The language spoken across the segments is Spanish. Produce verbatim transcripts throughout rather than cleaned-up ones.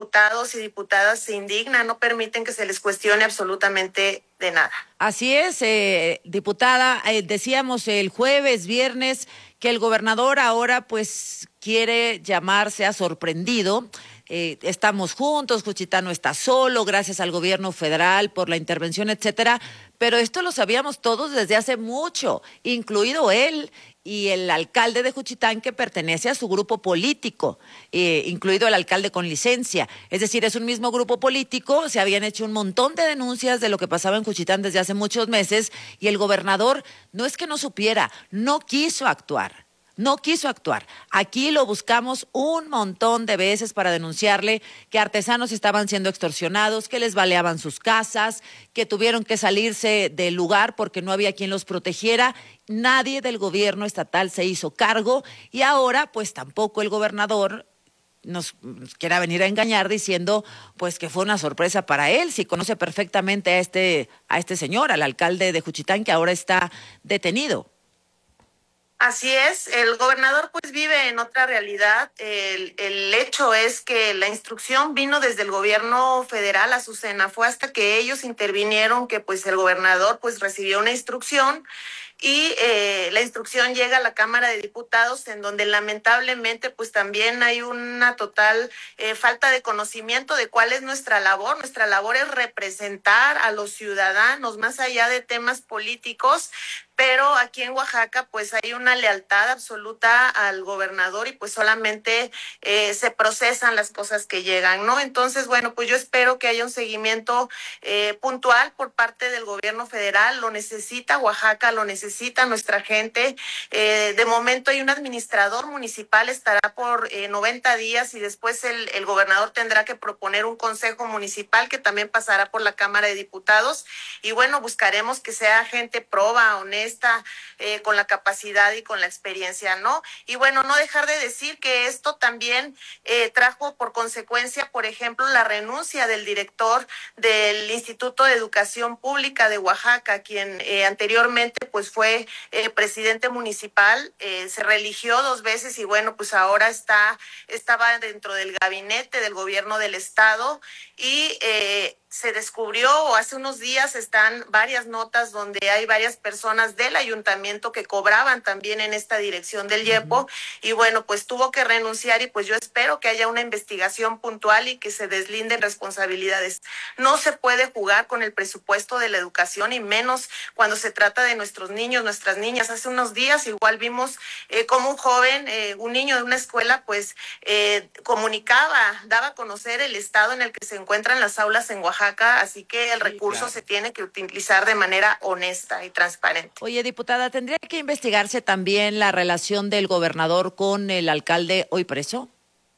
diputados y diputadas se indignan, no permiten que se les cuestione absolutamente de nada. Así es, eh, diputada, eh, decíamos el jueves, viernes, que el gobernador ahora pues quiere llamarse a sorprendido. Eh, estamos juntos, Juchitán no está solo, gracias al gobierno federal por la intervención, etcétera, pero esto lo sabíamos todos desde hace mucho, incluido él y el alcalde de Juchitán, que pertenece a su grupo político, eh, incluido el alcalde con licencia. Es decir, es un mismo grupo político, se habían hecho un montón de denuncias de lo que pasaba en Juchitán desde hace muchos meses, y el gobernador no es que no supiera, no quiso actuar. No quiso actuar. Aquí lo buscamos un montón de veces para denunciarle que artesanos estaban siendo extorsionados, que les baleaban sus casas, que tuvieron que salirse del lugar porque no había quien los protegiera. Nadie del gobierno estatal se hizo cargo, y ahora pues tampoco el gobernador nos quiera venir a engañar diciendo pues que fue una sorpresa para él, si conoce perfectamente a este, a este señor, al alcalde de Juchitán, que ahora está detenido. Así es, el gobernador pues vive en otra realidad. El, el hecho es que la instrucción vino desde el gobierno federal, Azucena. Fue hasta que ellos intervinieron que pues el gobernador pues recibió una instrucción, y eh, la instrucción llega a la Cámara de Diputados, en donde lamentablemente pues también hay una total eh, falta de conocimiento de cuál es nuestra labor. Nuestra labor es representar a los ciudadanos más allá de temas políticos, pero aquí en Oaxaca pues hay una lealtad absoluta al gobernador, y pues solamente eh, se procesan las cosas que llegan, ¿no? Entonces, bueno, pues yo espero que haya un seguimiento eh, puntual por parte del gobierno federal. Lo necesita Oaxaca, lo necesita nuestra gente. Eh, de momento hay un administrador municipal, estará por eh, noventa días, y después el, el gobernador tendrá que proponer un consejo municipal que también pasará por la Cámara de Diputados, y bueno, buscaremos que sea gente proba, honesta, Está, eh, con la capacidad y con la experiencia, ¿no? Y bueno, no dejar de decir que esto también eh, trajo por consecuencia, por ejemplo, la renuncia del director del Instituto de Educación Pública de Oaxaca, quien eh, anteriormente pues fue eh, presidente municipal, eh, se reeligió dos veces, y bueno, pues ahora está, estaba dentro del gabinete del gobierno del estado, y eh, se descubrió, o hace unos días están varias notas donde hay varias personas del ayuntamiento que cobraban también en esta dirección del IEPO, y bueno, pues tuvo que renunciar, y pues yo espero que haya una investigación puntual y que se deslinden responsabilidades. No se puede jugar con el presupuesto de la educación, y menos cuando se trata de nuestros niños, nuestras niñas. Hace unos días igual vimos eh, como un joven, eh, un niño de una escuela, pues eh, comunicaba, daba a conocer el estado en el que se encuentran las aulas en Oaxaca. Así que el sí, recurso claro. se tiene que utilizar de manera honesta y transparente. Oye, diputada, ¿tendría que investigarse también la relación del gobernador con el alcalde hoy preso?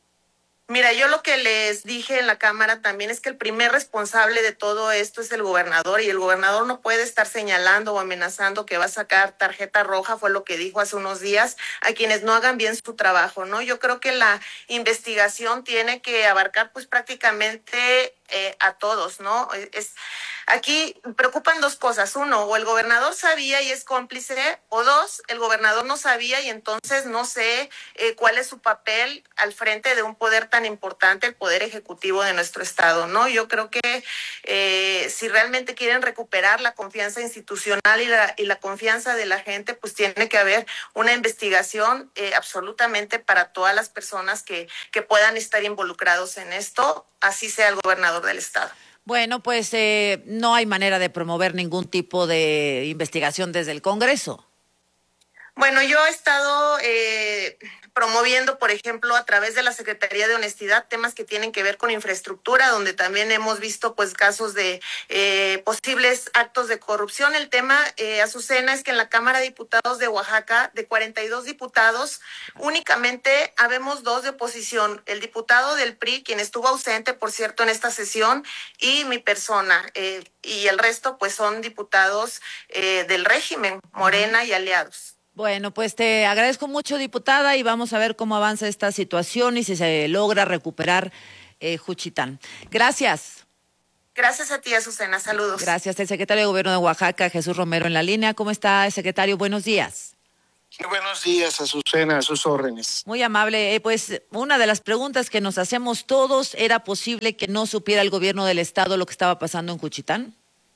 Mira, yo lo que les dije en la Cámara también es que el primer responsable de todo esto es el gobernador, y el gobernador no puede estar señalando o amenazando que va a sacar tarjeta roja, fue lo que dijo hace unos días, a quienes no hagan bien su trabajo, ¿no? Yo creo que la investigación tiene que abarcar pues prácticamente eh, a todos, ¿no? Es, aquí preocupan dos cosas. Uno, o el gobernador sabía y es cómplice, o dos, el gobernador no sabía y entonces no sé eh, cuál es su papel al frente de un poder tan importante, el poder ejecutivo de nuestro estado, ¿no? Yo creo que eh, si realmente quieren recuperar la confianza institucional y la, y la confianza de la gente, pues tiene que haber una investigación eh, absolutamente para todas las personas que, que puedan estar involucrados en esto, así sea el gobernador del estado. Bueno, pues eh, no hay manera de promover ningún tipo de investigación desde el Congreso. Bueno, yo he estado eh, promoviendo, por ejemplo, a través de la Secretaría de Honestidad, temas que tienen que ver con infraestructura, donde también hemos visto pues casos de eh, posibles actos de corrupción. El tema, eh, Azucena, es que en la Cámara de Diputados de Oaxaca, de cuarenta y dos diputados, únicamente habemos dos de oposición, el diputado del P R I, quien estuvo ausente, por cierto, en esta sesión, y mi persona, eh, y el resto pues son diputados eh, del régimen, Morena y aliados. Bueno, pues te agradezco mucho, diputada, y vamos a ver cómo avanza esta situación y si se logra recuperar eh, Juchitán. Gracias. Gracias a ti, Azucena. Saludos. Gracias. El secretario de Gobierno de Oaxaca, Jesús Romero, en la línea. ¿Cómo está, secretario? Buenos días. Muy buenos días, Azucena, a sus órdenes. Muy amable. Eh, pues una de las preguntas que nos hacemos todos, ¿era posible que no supiera el gobierno del estado lo que estaba pasando en Juchitán?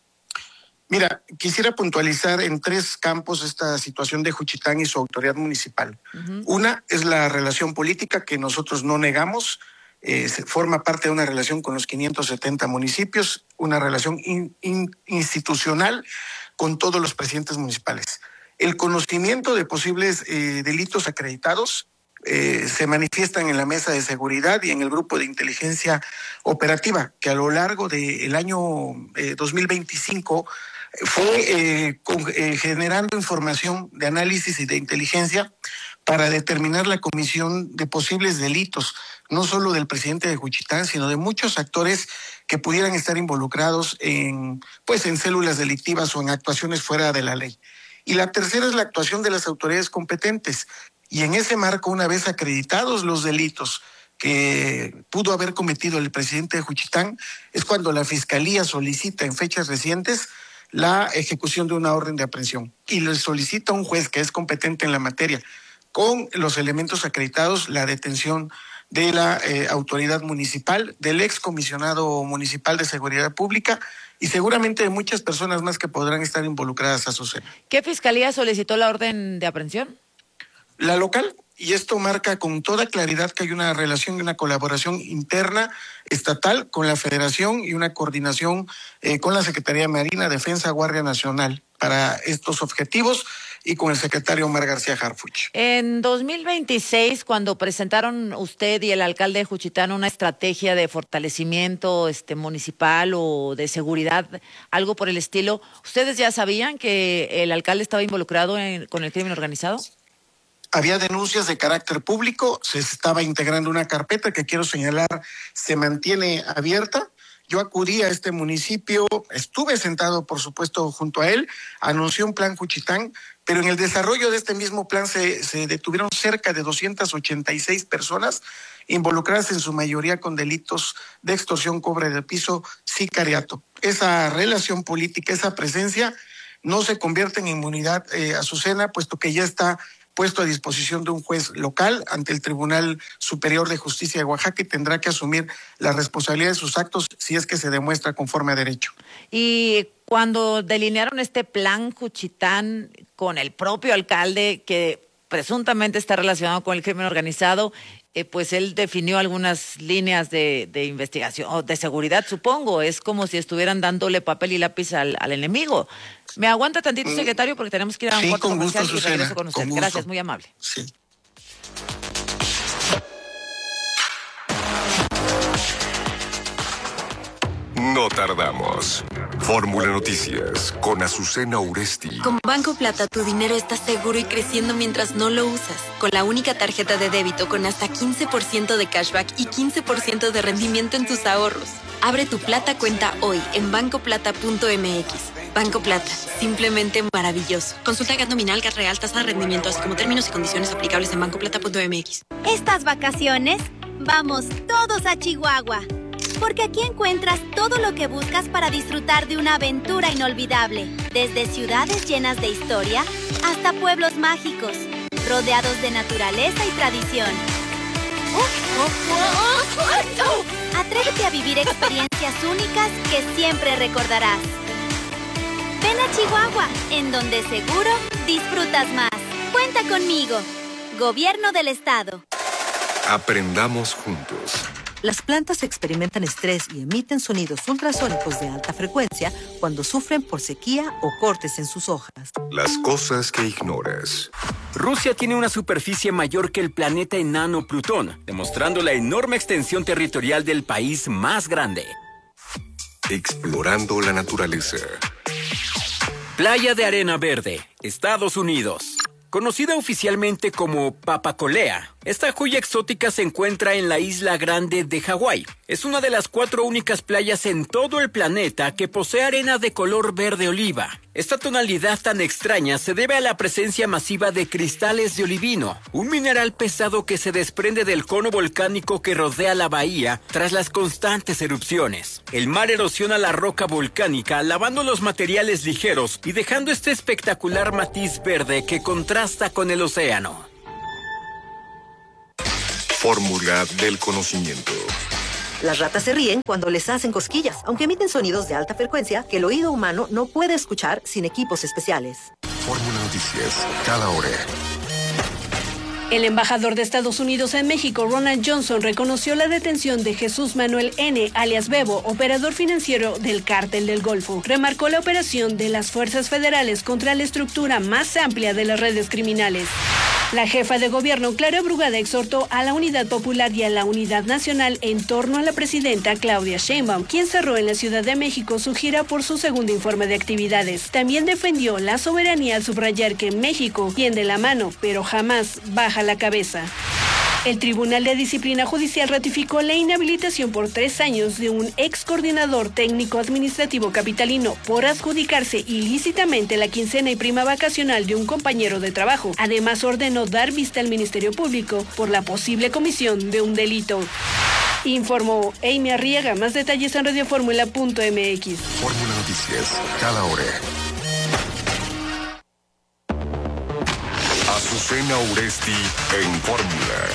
Mira, quisiera puntualizar en tres campos esta situación de Juchitán y su autoridad municipal. Uh-huh. Una es la relación política que nosotros no negamos, eh, forma parte de una relación con los quinientos setenta municipios, una relación in, in, institucional con todos los presidentes municipales. El conocimiento de posibles eh, delitos acreditados eh, se manifiestan en la mesa de seguridad y en el grupo de inteligencia operativa, que a lo largo del año eh, dos mil veinticinco fue eh, con, eh, generando información de análisis y de inteligencia para determinar la comisión de posibles delitos, no solo del presidente de Juchitán, sino de muchos actores que pudieran estar involucrados en, pues, en células delictivas o en actuaciones fuera de la ley. Y la tercera es la actuación de las autoridades competentes. Y en ese marco, una vez acreditados los delitos que pudo haber cometido el presidente de Juchitán, es cuando la Fiscalía solicita en fechas recientes la ejecución de una orden de aprehensión y le solicita a un juez que es competente en la materia, con los elementos acreditados, la detención de la eh, autoridad municipal, del excomisionado municipal de Seguridad Pública y seguramente de muchas personas más que podrán estar involucradas a su seno. ¿Qué fiscalía solicitó la orden de aprehensión? La local, y esto marca con toda claridad que hay una relación y una colaboración interna estatal con la Federación y una coordinación eh, con la Secretaría de Marina, Defensa, Guardia Nacional para estos objetivos y con el secretario Omar García Harfuch. En dos mil veintiséis, cuando presentaron usted y el alcalde de Juchitán una estrategia de fortalecimiento este, municipal o de seguridad, algo por el estilo, ¿ustedes ya sabían que el alcalde estaba involucrado en, con el crimen organizado? Había denuncias de carácter público, se estaba integrando una carpeta que quiero señalar se mantiene abierta. Yo acudí a este municipio, estuve sentado por supuesto junto a él, anunció un plan Juchitán, pero en el desarrollo de este mismo plan se, se detuvieron cerca de doscientas ochenta y seis personas involucradas en su mayoría con delitos de extorsión, cobre de piso, sicariato. Esa relación política, esa presencia no se convierte en inmunidad eh, Azucena, puesto que ya está puesto a disposición de un juez local ante el Tribunal Superior de Justicia de Oaxaca y tendrá que asumir la responsabilidad de sus actos si es que se demuestra conforme a derecho. Y cuando delinearon este plan Juchitán con el propio alcalde que presuntamente está relacionado con el crimen organizado, eh, pues él definió algunas líneas de, de investigación o de seguridad, supongo. Es como si estuvieran dándole papel y lápiz al, al enemigo. ¿Me aguanta tantito, mm, secretario? Porque tenemos que ir a un sí, corte comercial gusto, y regreso con usted. Con Gracias, muy amable. Sí. No tardamos. Fórmula Noticias con Azucena Uresti. Con Banco Plata tu dinero está seguro y creciendo mientras no lo usas. Con la única tarjeta de débito con hasta quince por ciento de cashback y quince por ciento de rendimiento en tus ahorros. Abre tu Plata cuenta hoy en banco plata punto m x. Banco Plata, simplemente maravilloso. Consulta gas nominal, gas real, tasa de rendimiento, así como términos y condiciones aplicables en banco plata punto m x. Estas vacaciones, vamos todos a Chihuahua. Porque aquí encuentras todo lo que buscas para disfrutar de una aventura inolvidable. Desde ciudades llenas de historia hasta pueblos mágicos, rodeados de naturaleza y tradición. Atrévete a vivir experiencias únicas que siempre recordarás. Ven a Chihuahua, en donde seguro disfrutas más. Cuenta conmigo. Gobierno del Estado. Aprendamos juntos. Las plantas experimentan estrés y emiten sonidos ultrasónicos de alta frecuencia cuando sufren por sequía o cortes en sus hojas. Las cosas que ignoras. Rusia tiene una superficie mayor que el planeta enano Plutón, demostrando la enorme extensión territorial del país más grande. Explorando la naturaleza. Playa de Arena Verde, Estados Unidos. Conocida oficialmente como Papacolea, esta joya exótica se encuentra en la isla Grande de Hawái. Es una de las cuatro únicas playas en todo el planeta que posee arena de color verde oliva. Esta tonalidad tan extraña se debe a la presencia masiva de cristales de olivino, un mineral pesado que se desprende del cono volcánico que rodea la bahía tras las constantes erupciones. El mar erosiona la roca volcánica, lavando los materiales ligeros y dejando este espectacular matiz verde que contrasta con el océano. Fórmula del conocimiento. Las ratas se ríen cuando les hacen cosquillas, aunque emiten sonidos de alta frecuencia que el oído humano no puede escuchar sin equipos especiales. Fórmula Noticias, cada hora. El embajador de Estados Unidos en México, Ronald Johnson, reconoció la detención de Jesús Manuel N., alias Bebo, operador financiero del Cártel del Golfo. Remarcó la operación de las fuerzas federales contra la estructura más amplia de las redes criminales. La jefa de gobierno, Clara Brugada, exhortó a la Unidad Popular y a la Unidad Nacional en torno a la presidenta Claudia Sheinbaum, quien cerró en la Ciudad de México su gira por su segundo informe de actividades. También defendió la soberanía al subrayar que México tiende la mano, pero jamás baja la cabeza. El Tribunal de Disciplina Judicial ratificó la inhabilitación por tres años de un ex coordinador técnico administrativo capitalino por adjudicarse ilícitamente la quincena y prima vacacional de un compañero de trabajo. Además, ordenó dar vista al Ministerio Público por la posible comisión de un delito. Informó Amy Arriaga. Más detalles en radioformula punto m x. Fórmula Noticias, cada hora. Azucena Uresti en Fórmula.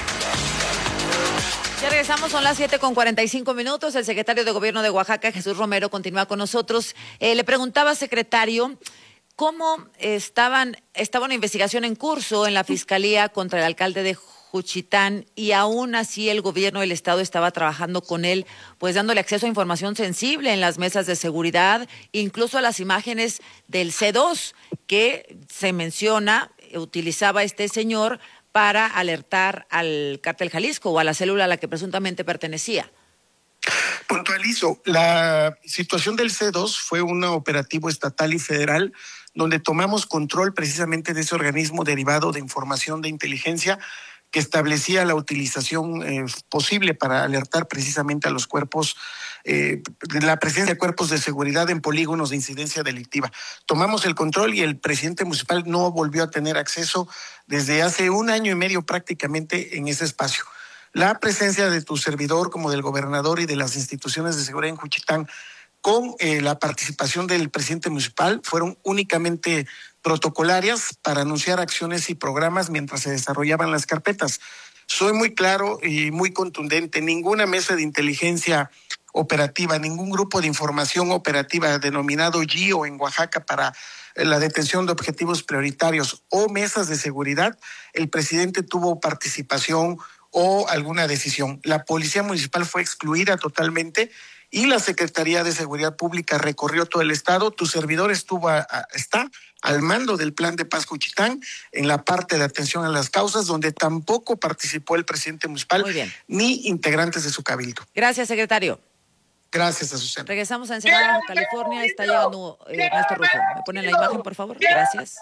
Ya regresamos, son las siete con cuarenta y cinco minutos. El secretario de Gobierno de Oaxaca, Jesús Romero, continúa con nosotros. Eh, le preguntaba, secretario, ¿cómo estaban, estaba una investigación en curso en la Fiscalía contra el alcalde de Juchitán y aún así el gobierno del estado estaba trabajando con él, pues dándole acceso a información sensible en las mesas de seguridad, incluso a las imágenes del C dos que se menciona, utilizaba este señor para alertar al Cártel Jalisco o a la célula a la que presuntamente pertenecía? Puntualizo, la situación del C dos fue un operativo estatal y federal donde tomamos control precisamente de ese organismo derivado de información de inteligencia que establecía la utilización eh, posible para alertar precisamente a los cuerpos, eh, de la presencia de cuerpos de seguridad en polígonos de incidencia delictiva. Tomamos el control y el presidente municipal no volvió a tener acceso desde hace un año y medio prácticamente en ese espacio. La presencia de tu servidor como del gobernador y de las instituciones de seguridad en Juchitán con eh, la participación del presidente municipal fueron únicamente protocolarias para anunciar acciones y programas mientras se desarrollaban las carpetas. Soy muy claro y muy contundente, ninguna mesa de inteligencia operativa, ningún grupo de información operativa denominado G I O en Oaxaca para la detención de objetivos prioritarios o mesas de seguridad, el presidente tuvo participación o alguna decisión. La policía municipal fue excluida totalmente y la Secretaría de Seguridad Pública recorrió todo el estado. Tu servidor estuvo a, a, está al mando del Plan de Paz Juchitán en la parte de atención a las causas, donde tampoco participó el presidente municipal ni integrantes de su cabildo. Gracias, secretario. Gracias, Azucena. Regresamos a Ensenada, Baja California. Está llegando eh, Ernesto Rufo. ¿Me ponen la imagen, por favor? Gracias.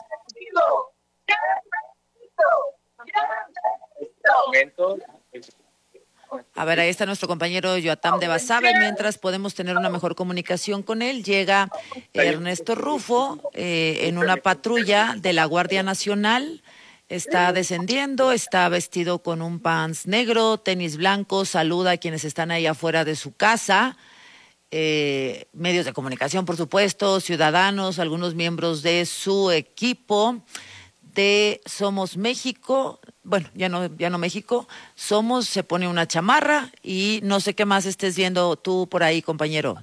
A ver, ahí está nuestro compañero Yoatam de Basabe. Mientras podemos tener una mejor comunicación con él, llega Ernesto Rufo eh, en una patrulla de la Guardia Nacional. Está descendiendo, está vestido con un pants negro, tenis blanco, saluda a quienes están ahí afuera de su casa. Eh, medios de comunicación, por supuesto, ciudadanos, algunos miembros de su equipo de Somos México. Bueno, ya no, ya no México, Somos, se pone una chamarra y no sé qué más estés viendo tú por ahí, compañero.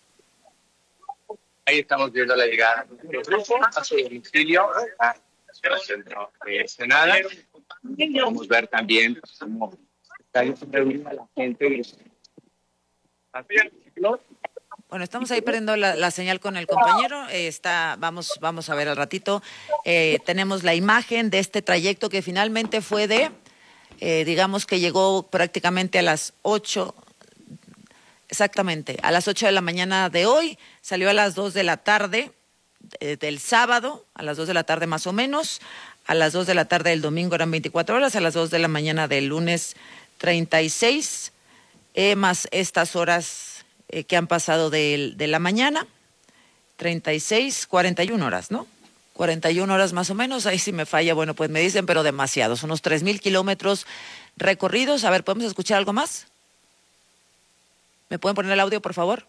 Ahí estamos viendo la llegada de Rufo a su domicilio, a el centro de Ensenada. Podemos ver también cómo está reunida la gente. Bueno, estamos ahí perdiendo la, la señal con el compañero. Eh, está, vamos, vamos a ver al ratito. Eh, tenemos la imagen de este trayecto que finalmente fue de, eh, digamos que llegó prácticamente a las ocho, exactamente, a las ocho de la mañana de hoy, salió a las dos de la tarde eh, del sábado, a las dos de la tarde más o menos, a las dos de la tarde del domingo eran veinticuatro horas, a las dos de la mañana del lunes treinta y seis, eh, más estas horas que han pasado de, de la mañana. treinta y seis, cuarenta y una horas, ¿no? cuarenta y una horas más o menos, ahí sí me falla, bueno, pues me dicen, pero demasiados, unos tres mil kilómetros recorridos. A ver, ¿podemos escuchar algo más? ¿Me pueden poner el audio, por favor?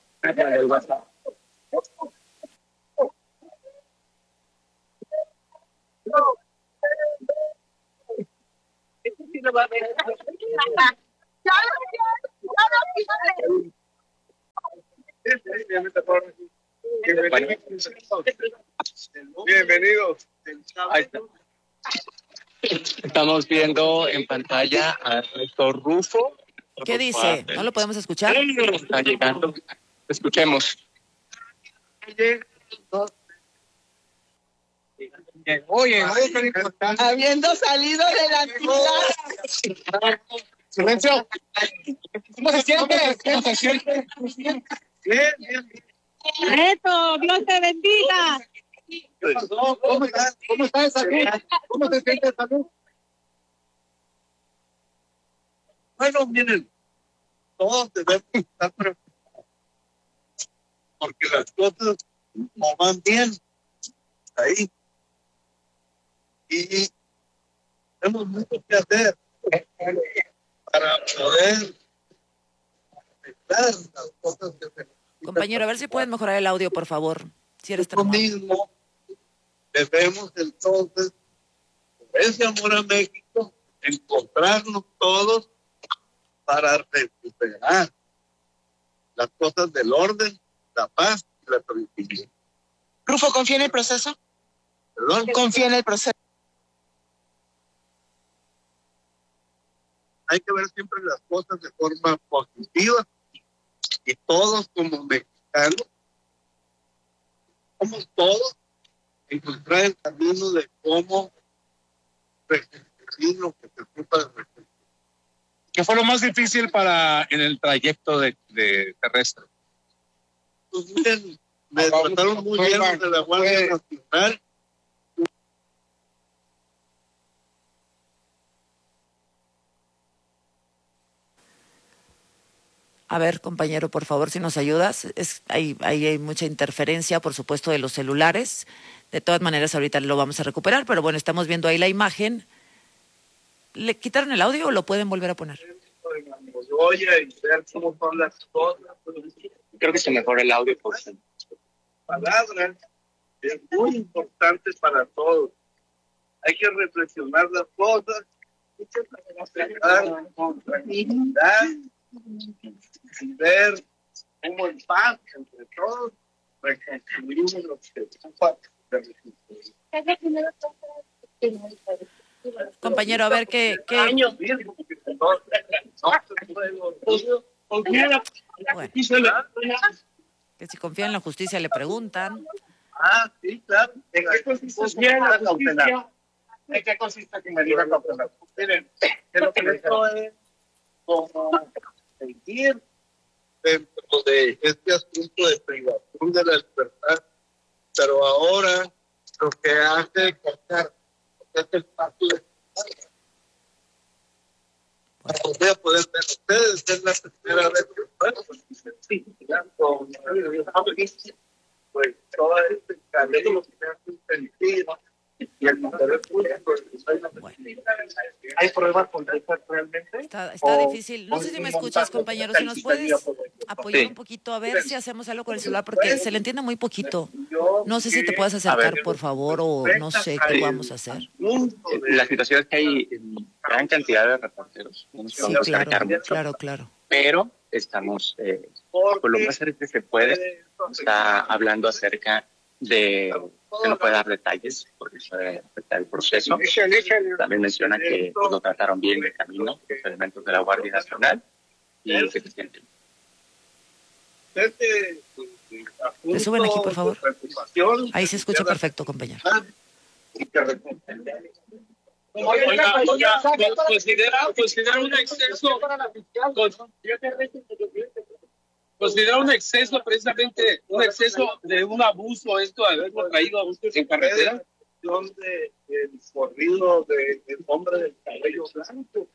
Bienvenidos. Estamos viendo en pantalla al rector Rufo. ¿Qué dice? ¿No lo podemos escuchar? Está llegando. Escuchemos. Oye, habiendo salido de la ciudad. Silencio. ¿Cómo se siente? ¿Cómo se siente? Bien, bien. Neto, Dios te bendiga. ¿Cómo estás? ¿Cómo estás, Salud? ¿Cómo te sientes, Salud? Bueno, miren, todos debemos estar preparados, porque las cosas no van bien ahí. Y tenemos mucho que hacer para poder arreglar las cosas que se... Compañero, a ver si pueden mejorar el audio, por favor. Si eres tan Lo amable. mismo debemos entonces, por ese amor a México, encontrarnos todos para recuperar las cosas del orden, la paz y la tranquilidad. Rufo, ¿confía en el proceso? ¿Perdón? Confía en el proceso. Hay que ver siempre las cosas de forma positiva y todos como mexicanos, somos todos, encontrar el camino de cómo reconstruir lo que se ocupa de reconstruir. ¿Qué fue lo más difícil para en el trayecto de, de terrestre? Pues miren, me trataron muy bien los de la Guardia Nacional. A ver, compañero, por favor, si nos ayudas. Es, hay, hay, hay mucha interferencia, por supuesto, de los celulares. De todas maneras, ahorita lo vamos a recuperar, pero bueno, estamos viendo ahí la imagen. ¿Le quitaron el audio o lo pueden volver a poner? Oye, y ver cómo son las cosas. Creo que se mejora el audio por sí. Palabras es muy importante para todos. Hay que reflexionar las cosas, hablar con tranquilidad y ver cómo en paz entre todos reconstruimos lo que se ocupa de reconstruir. Compañero, a ver qué... qué... Bueno, que si confía en la justicia le preguntan. Ah, sí, claro. ¿De qué consiste la cautelar? ¿De qué consiste que me diga cautelar? Miren, lo que esto es como seguir dentro de este asunto de privación de la libertad, pero ahora lo que hace es cortar, es el pacto de para volver a poder ver ustedes, es la primera vez que sí, pues todo este camino que se hace sentido y el interés público. ¿Hay pruebas concretas realmente? Está, está difícil. No sé si me escuchas, compañero. Si nos puedes apoyar sí. un poquito, a ver si hacemos algo con el celular, porque se le entiende muy poquito. No sé si te puedes acercar, ver, por favor, o no sé qué vamos a hacer. La situación es que hay gran cantidad de reporteros. Sí, claro, claro, claro. Pero estamos, eh, por lo más cerca que se puede, está hablando acerca de que no puede dar detalles porque puede afectar el proceso. También menciona que pues, lo trataron bien de camino, los elementos de la Guardia Nacional y que se sienten. ¿Le suben aquí, por favor? Ahí se escucha perfecto, compañero. Oiga, oiga, considera, considera un exceso, considera un exceso precisamente, un exceso de un abuso esto de haberlo traído en carretera. Donde el corrido del de hombre del cabello blanco.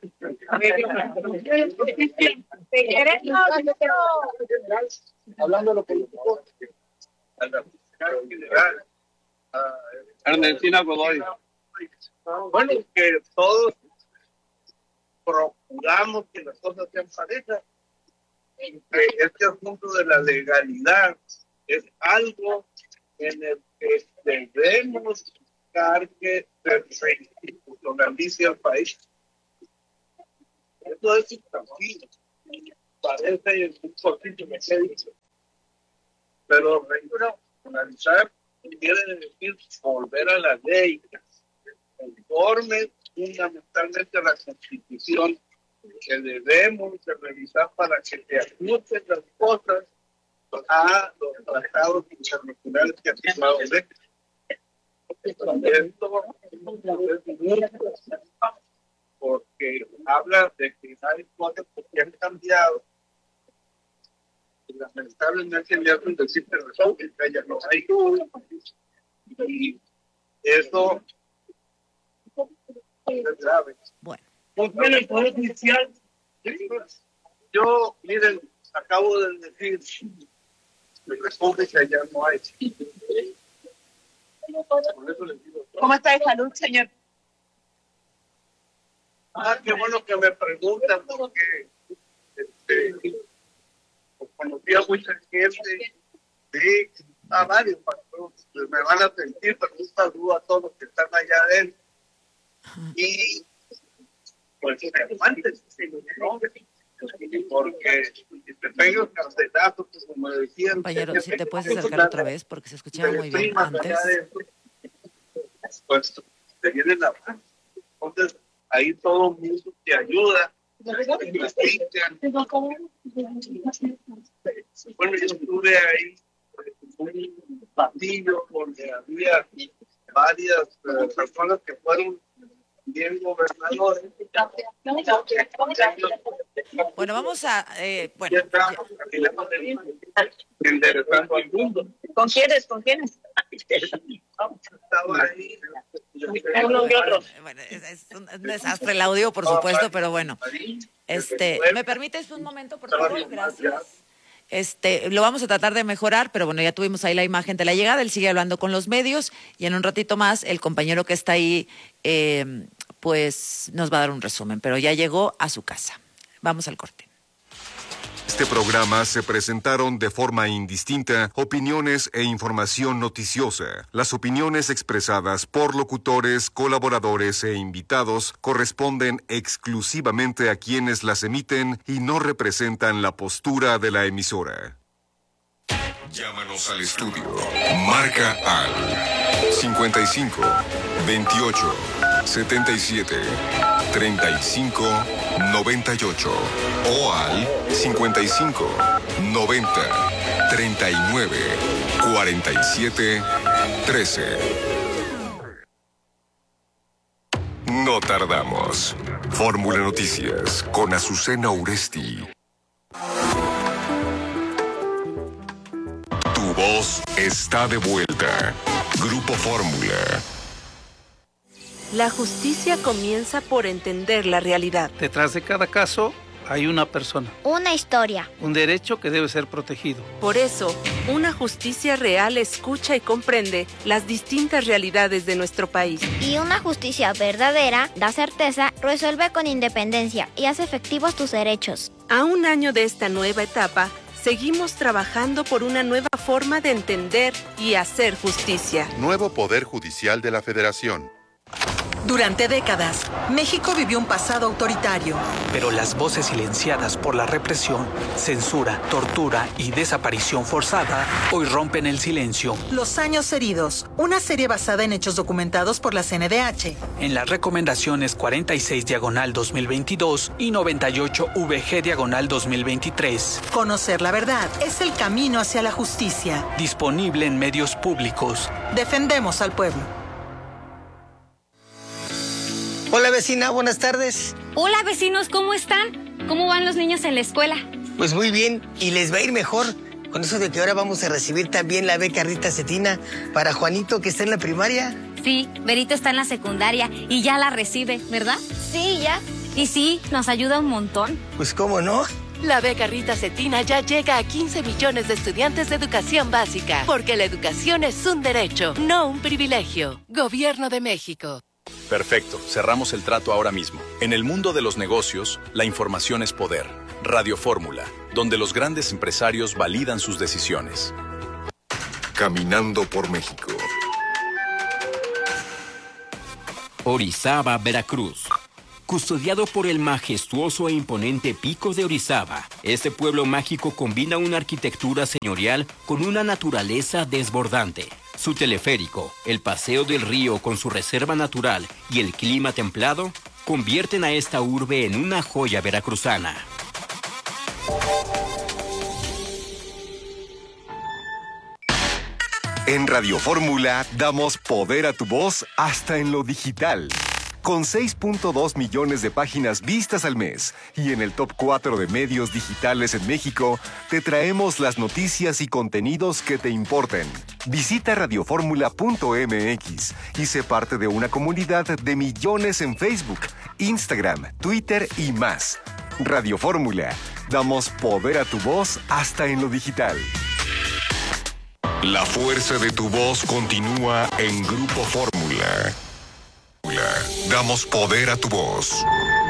Hablando de lo político, general. Ernestina Godoy. Bueno, que todos procuramos que las cosas sean parejas. Que este asunto de la legalidad es algo en el que debemos buscar que se reinstitucionalice el país. Eso es tranquilo. Parece un poquito me he dicho. Pero reinstitucionalizar quiere decir volver a la ley, conforme fundamentalmente a la Constitución, que debemos de revisar para que se ajusten las cosas a los tratados internacionales que han firmado México. Porque habla de que hay cosas que han cambiado y lamentablemente ya no existe razón, que ya no hay. Y eso es grave. Bueno. Pues bueno, el Poder Judicial, yo, miren, acabo de decir, me responde que allá no hay. Por eso les digo, ¿Cómo está de salud, señor? Ah, qué bueno que me preguntan, porque este, conocí a mucha gente de a varios patrones, me van a sentir, pero un saludo a todos los que están allá adentro. Y pues antes, ¿no? Porque si te pego el carcelazo, pues como decían. Compañero, si te puedes acercar otra vez, porque se escuchaba muy bien antes. Pues te viene la mano. Entonces, ahí todo el mundo te ayuda. Bueno, yo estuve ahí en un pasillo donde había varias uh, personas que fueron bien gobernadores. Bueno, vamos a... Eh, bueno, enderezando al mundo. ¿Con quiénes? ¿Con quiénes? Estaba ahí. Bueno, es, es un desastre el audio, por supuesto, pero bueno. Este, ¿me permites un momento, por favor? Gracias. Este, lo vamos a tratar de mejorar, pero bueno, ya tuvimos ahí la imagen de la llegada, él sigue hablando con los medios y en un ratito más el compañero que está ahí, eh, pues nos va a dar un resumen, pero ya llegó a su casa. Vamos al corte. Este programa se presentaron de forma indistinta opiniones e información noticiosa. Las opiniones expresadas por locutores, colaboradores e invitados corresponden exclusivamente a quienes las emiten y no representan la postura de la emisora. Llámanos al estudio. Marca al cincuenta y cinco, veintiocho, setenta y siete, treinta y cinco, noventa y ocho o al cincuenta y cinco, noventa, treinta y nueve, cuarenta y siete, trece. No tardamos. Fórmula Noticias con Azucena Uresti. Tu voz está de vuelta. Grupo Fórmula. La justicia comienza por entender la realidad. Detrás de cada caso hay una persona. Una historia. Un derecho que debe ser protegido. Por eso, una justicia real escucha y comprende las distintas realidades de nuestro país. Y una justicia verdadera da certeza, resuelve con independencia y hace efectivos tus derechos. A un año de esta nueva etapa, seguimos trabajando por una nueva forma de entender y hacer justicia. Nuevo Poder Judicial de la Federación. Durante décadas, México vivió un pasado autoritario. Pero las voces silenciadas por la represión, censura, tortura y desaparición forzada hoy rompen el silencio. Los años heridos, una serie basada en hechos documentados por la C N D H. En las recomendaciones cuarenta y seis diagonal dos mil veintidós y noventa y ocho V G diagonal dos mil veintitrés. Conocer la verdad es el camino hacia la justicia. Disponible en medios públicos. Defendemos al pueblo. Hola vecina, buenas tardes. Hola vecinos, ¿cómo están? ¿Cómo van los niños en la escuela? Pues muy bien, y les va a ir mejor con eso de que ahora vamos a recibir también la beca Rita Cetina para Juanito que está en la primaria. Sí, Berito está en la secundaria y ya la recibe, ¿verdad? Sí, ya. Y sí, nos ayuda un montón. Pues cómo no, La beca Rita Cetina ya llega a quince millones de estudiantes de educación básica, porque la educación es un derecho, no un privilegio. Gobierno de México. Perfecto, cerramos el trato ahora mismo. En el mundo de los negocios, la información es poder. Radio Fórmula, donde los grandes empresarios validan sus decisiones. Caminando por México. Orizaba, Veracruz. Custodiado por el majestuoso e imponente Pico de Orizaba, este pueblo mágico combina una arquitectura señorial con una naturaleza desbordante. Su teleférico, el paseo del río con su reserva natural y el clima templado convierten a esta urbe en una joya veracruzana. En Radio Fórmula damos poder a tu voz hasta en lo digital. Con seis punto dos millones de páginas vistas al mes y en el top cuatro de medios digitales en México, te traemos las noticias y contenidos que te importen. Visita radioformula punto m x y sé parte de una comunidad de millones en Facebook, Instagram, Twitter y más. Radio Fórmula, damos poder a tu voz hasta en lo digital. La fuerza de tu voz continúa en Grupo Fórmula. Damos poder a tu voz.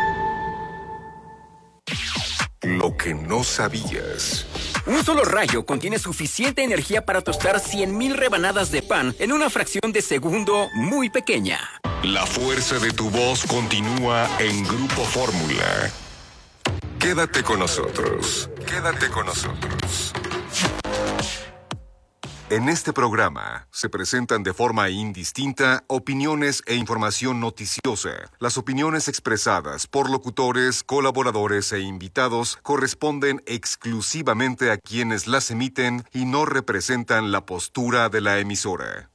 Lo que no sabías. Un solo rayo contiene suficiente energía para tostar cien mil rebanadas de pan en una fracción de segundo muy pequeña. La fuerza de tu voz continúa en Grupo Fórmula. Quédate con nosotros. Quédate con nosotros. En este programa se presentan de forma indistinta opiniones e información noticiosa. Las opiniones expresadas por locutores, colaboradores e invitados corresponden exclusivamente a quienes las emiten y no representan la postura de la emisora.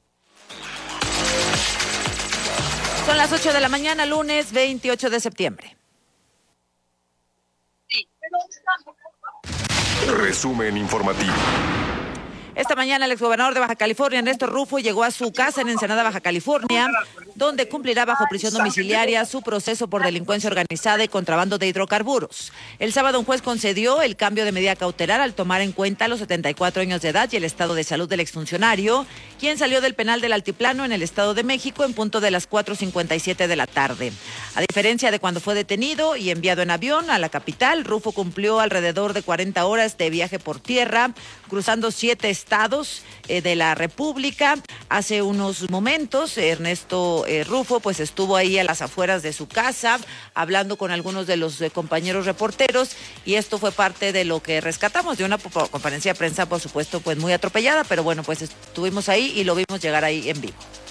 Son las ocho de la mañana, lunes veintiocho de septiembre. Resumen informativo. Esta mañana el exgobernador de Baja California, Néstor Rufo, llegó a su casa en Ensenada, Baja California, donde cumplirá bajo prisión domiciliaria su proceso por delincuencia organizada y contrabando de hidrocarburos. El sábado un juez concedió el cambio de medida cautelar al tomar en cuenta los setenta y cuatro años de edad y el estado de salud del exfuncionario, quien salió del penal del Altiplano en el Estado de México en punto de las cuatro cincuenta y siete de la tarde. A diferencia de cuando fue detenido y enviado en avión a la capital, Rufo cumplió alrededor de cuarenta horas de viaje por tierra, cruzando siete estados eh, de la República. Hace unos momentos, Ernesto eh, Rufo pues estuvo ahí a las afueras de su casa, hablando con algunos de los eh, compañeros reporteros, y esto fue parte de lo que rescatamos de una conferencia de prensa, por supuesto, pues muy atropellada, pero bueno, pues estuvimos ahí y lo vimos llegar ahí en vivo.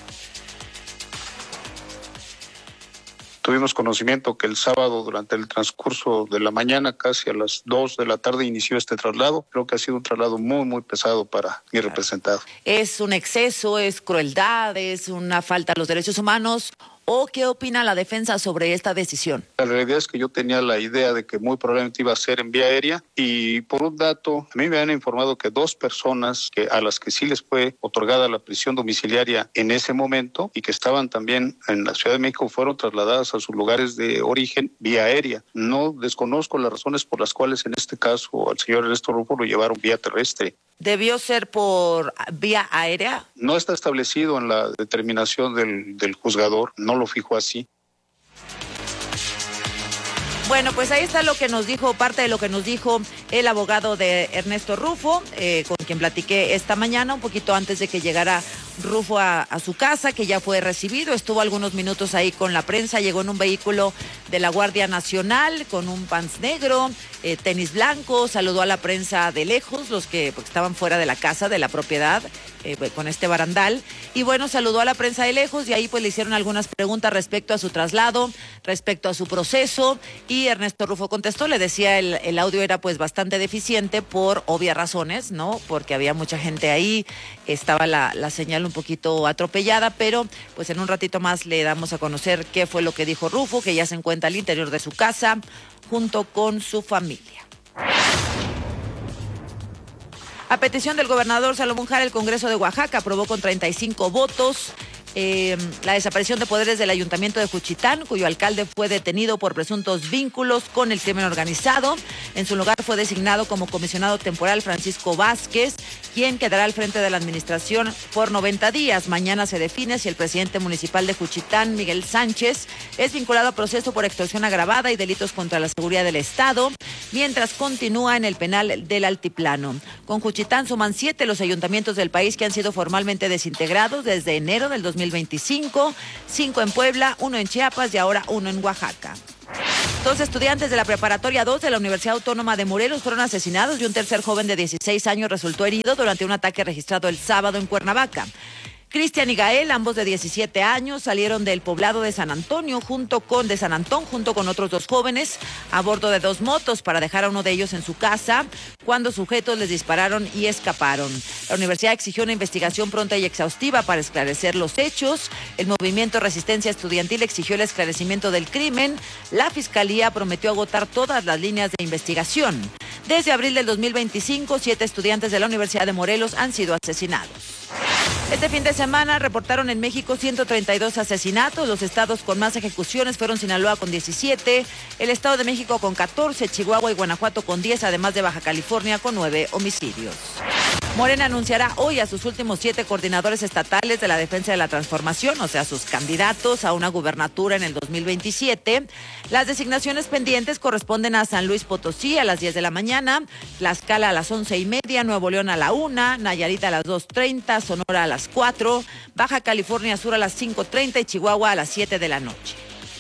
Tuvimos conocimiento que el sábado, durante el transcurso de la mañana, casi a las dos de la tarde, inició este traslado. Creo que ha sido un traslado muy, muy pesado para mi representado. ¿Es un exceso, es crueldad, es una falta a los derechos humanos? ¿O qué opina la defensa sobre esta decisión? La realidad es que yo tenía la idea de que muy probablemente iba a ser en vía aérea, y por un dato, a mí me han informado que dos personas que a las que sí les fue otorgada la prisión domiciliaria en ese momento y que estaban también en la Ciudad de México fueron trasladadas a sus lugares de origen vía aérea. No desconozco las razones por las cuales en este caso al señor Ernesto Rufo lo llevaron vía terrestre. ¿Debió ser por vía aérea? No está establecido en la determinación del, del juzgador, no lo fijó así. Bueno, pues ahí está lo que nos dijo, parte de lo que nos dijo el abogado de Ernesto Rufo, eh, con quien platiqué esta mañana, un poquito antes de que llegara Rufo a, a su casa, que ya fue recibido. Estuvo algunos minutos ahí con la prensa, llegó en un vehículo de la Guardia Nacional con un pants negro, eh, tenis blanco, saludó a la prensa de lejos, los que pues, estaban fuera de la casa, de la propiedad, eh, con este barandal, y bueno, saludó a la prensa de lejos, y ahí pues le hicieron algunas preguntas respecto a su traslado, respecto a su proceso, y Ernesto Rufo contestó. Le decía, el, el audio era pues bastante deficiente por obvias razones, ¿no? Porque había mucha gente ahí, estaba la, la señal un poquito atropellada, pero pues en un ratito más le damos a conocer qué fue lo que dijo Rufo, que ya se encuentra al interior de su casa junto con su familia. A petición del gobernador Salomón Jara, el Congreso de Oaxaca aprobó con treinta y cinco votos eh, la desaparición de poderes del Ayuntamiento de Juchitán, cuyo alcalde fue detenido por presuntos vínculos con el crimen organizado. En su lugar fue designado como comisionado temporal Francisco Vázquez, quien quedará al frente de la administración por noventa días. Mañana se define si el presidente municipal de Juchitán, Miguel Sánchez, es vinculado a proceso por extorsión agravada y delitos contra la seguridad del Estado, mientras continúa en el penal del Altiplano. Con Juchitán suman siete los ayuntamientos del país que han sido formalmente desintegrados desde enero del dos mil veinticinco, cinco en Puebla, uno en Chiapas y ahora uno en Oaxaca. Dos estudiantes de la Preparatoria dos de la Universidad Autónoma de Morelos fueron asesinados y un tercer joven de dieciséis años resultó herido durante un ataque registrado el sábado en Cuernavaca. Cristian y Gael, ambos de diecisiete años, salieron del poblado de San Antonio junto con de San Antón junto con otros dos jóvenes a bordo de dos motos para dejar a uno de ellos en su casa cuando sujetos les dispararon y escaparon. La universidad exigió una investigación pronta y exhaustiva para esclarecer los hechos. El movimiento Resistencia Estudiantil exigió el esclarecimiento del crimen. La fiscalía prometió agotar todas las líneas de investigación. Desde abril del dos mil veinticinco, siete estudiantes de la Universidad de Morelos han sido asesinados. Este fin de semana reportaron en México ciento treinta y dos asesinatos. Los estados con más ejecuciones fueron Sinaloa con diecisiete, el Estado de México con catorce, Chihuahua y Guanajuato con diez, además de Baja California con nueve homicidios. Morena anunciará hoy a sus últimos siete coordinadores estatales de la defensa de la transformación, o sea, sus candidatos a una gubernatura en el dos mil veintisiete. Las designaciones pendientes corresponden a San Luis Potosí a las diez de la mañana, Tlaxcala a las once y media, Nuevo León a la una, Nayarit a las dos treinta, Sonora a las cuatro, Baja California Sur a las cinco treinta y Chihuahua a las siete de la noche.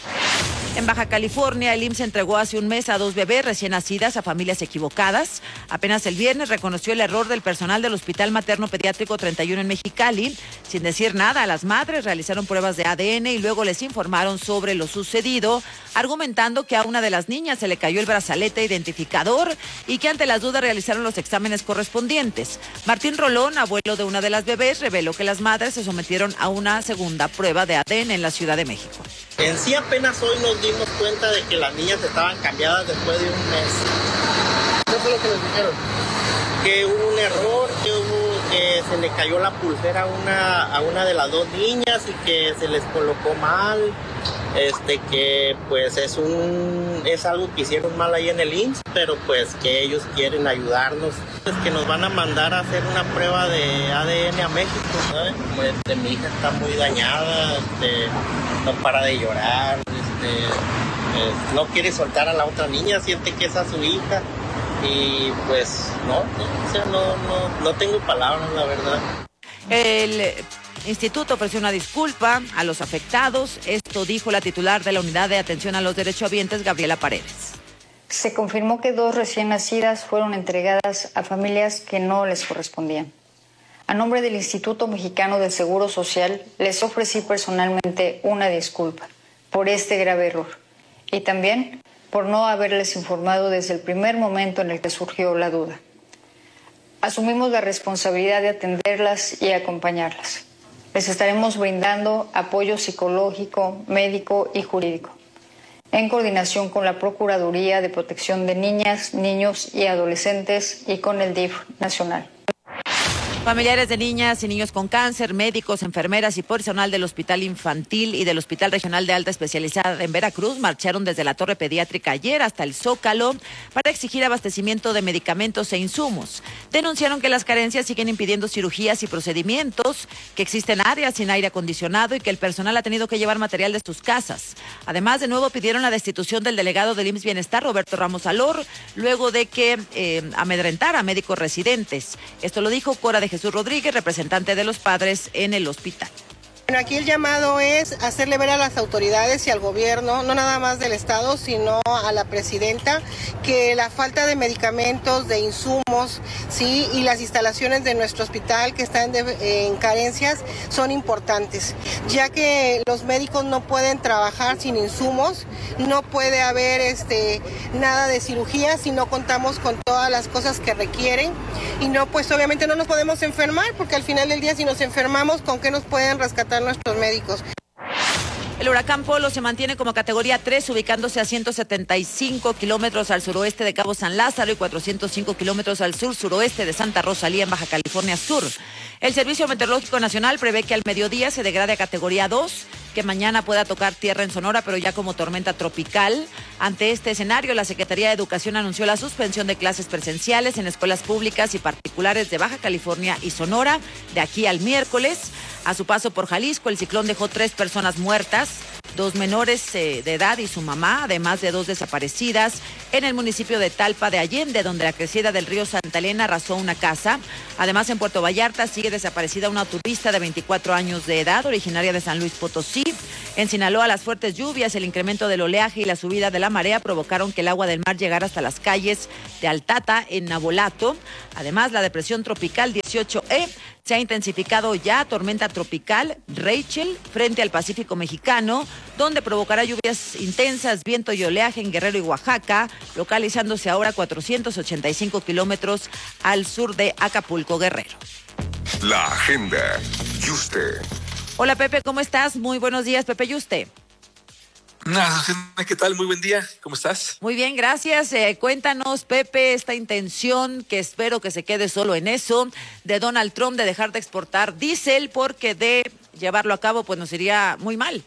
En Baja California, el I M S S entregó hace un mes a dos bebés recién nacidas a familias equivocadas. Apenas el viernes reconoció el error del personal del Hospital Materno Pediátrico treinta y uno en Mexicali. Sin decir nada a las madres, realizaron pruebas de A D N y luego les informaron sobre lo sucedido, argumentando que a una de las niñas se le cayó el brazalete identificador y que ante las dudas realizaron los exámenes correspondientes. Martín Rolón, abuelo de una de las bebés, reveló que las madres se sometieron a una segunda prueba de A D N en la Ciudad de México. En sí apenas hoy nos dimos cuenta de que las niñas estaban cambiadas después de un mes. ¿Qué fue lo que les dijeron? Que hubo un error, que hubo que se le cayó la pulsera a una, a una de las dos niñas y que se les colocó mal, este que pues es un es algo que hicieron mal ahí en el I M S S, pero pues que ellos quieren ayudarnos, pues que nos van a mandar a hacer una prueba de A D N a México, ¿sabes? Pues, este, mi hija está muy dañada, este, no para de llorar, este, eh, no quiere soltar a la otra niña, siente que esa es su hija. Y pues no, no, o sea, no, no, no tengo palabras, la verdad. El instituto ofreció una disculpa a los afectados. Esto dijo la titular de la Unidad de Atención a los Derechohabientes, Gabriela Paredes. Se confirmó que dos recién nacidas fueron entregadas a familias que no les correspondían. A nombre del Instituto Mexicano del Seguro Social, les ofrecí personalmente una disculpa por este grave error y también por no haberles informado desde el primer momento en el que surgió la duda. Asumimos la responsabilidad de atenderlas y acompañarlas. Les estaremos brindando apoyo psicológico, médico y jurídico, en coordinación con la Procuraduría de Protección de Niñas, Niños y Adolescentes y con el D I F nacional. Familiares de niñas y niños con cáncer, médicos, enfermeras y personal del Hospital Infantil y del Hospital Regional de Alta Especialidad en Veracruz marcharon desde la Torre Pediátrica ayer hasta el Zócalo para exigir abastecimiento de medicamentos e insumos. Denunciaron que las carencias siguen impidiendo cirugías y procedimientos, que existen áreas sin aire acondicionado y que el personal ha tenido que llevar material de sus casas. Además, de nuevo pidieron la destitución del delegado del I M S S Bienestar, Roberto Ramos Alor, luego de que eh, amedrentara a médicos residentes. Esto lo dijo Cora de Jesús Rodríguez, representante de los padres en el hospital. Bueno, aquí el llamado es hacerle ver a las autoridades y al gobierno, no nada más del Estado, sino a la presidenta, que la falta de medicamentos, de insumos, sí, y las instalaciones de nuestro hospital que están de, en carencias son importantes, ya que los médicos no pueden trabajar sin insumos, no puede haber este, nada de cirugía si no contamos con todas las cosas que requieren, y no, pues obviamente no nos podemos enfermar, porque al final del día si nos enfermamos, ¿con qué nos pueden rescatar nuestros médicos? El huracán Polo se mantiene como categoría tres, ubicándose a ciento setenta y cinco kilómetros al suroeste de Cabo San Lázaro y cuatrocientos cinco kilómetros al sur-suroeste de Santa Rosalía, en Baja California Sur. El Servicio Meteorológico Nacional prevé que al mediodía se degrade a categoría dos, que mañana pueda tocar tierra en Sonora, pero ya como tormenta tropical. Ante este escenario, la Secretaría de Educación anunció la suspensión de clases presenciales en escuelas públicas y particulares de Baja California y Sonora de aquí al miércoles. A su paso por Jalisco, el ciclón dejó tres personas muertas, dos menores eh, de edad y su mamá, además de dos desaparecidas en el municipio de Talpa de Allende, donde la crecida del río Santa Elena arrasó una casa. Además, en Puerto Vallarta sigue desaparecida una turista de veinticuatro años de edad, originaria de San Luis Potosí. En Sinaloa, las fuertes lluvias, el incremento del oleaje y la subida de la marea provocaron que el agua del mar llegara hasta las calles de Altata, en Navolato. Además, la depresión tropical dieciocho E se ha intensificado ya, tormenta tropical Rachel, frente al Pacífico mexicano, donde provocará lluvias intensas, viento y oleaje en Guerrero y Oaxaca, localizándose ahora a cuatrocientos ochenta y cinco kilómetros al sur de Acapulco, Guerrero. La agenda. Yuste. Hola Pepe, ¿cómo estás? Muy buenos días, Pepe Yuste. ¿Qué tal? Muy buen día. ¿Cómo estás? Muy bien, gracias. Eh, cuéntanos, Pepe, esta intención, que espero que se quede solo en eso, de Donald Trump de dejar de exportar diésel, porque de llevarlo a cabo pues nos iría muy mal.